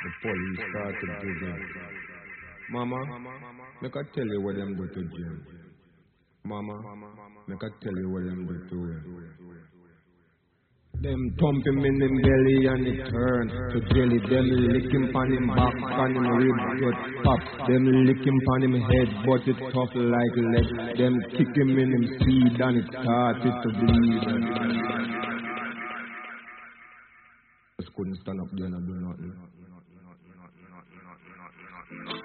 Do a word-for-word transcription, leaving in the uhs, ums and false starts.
The police started digging. Mama, make I tell you what them do to Jim. Mama, make I tell you what them do to him. Them thump him in him belly and it turn to jelly. Them lick him on him back and him ribs get pop. Them lick him on him head but it tough like lead. Them kick him in him seed and it started to bleed. Just couldn't stand up there and do nothing.